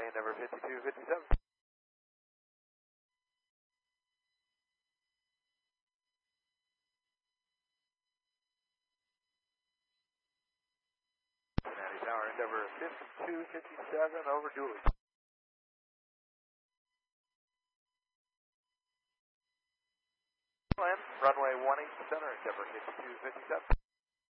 Endeavor 5257. Cincinnati Tower, Endeavor 5257, over Julie. Runway 18 center, Endeavor 5257.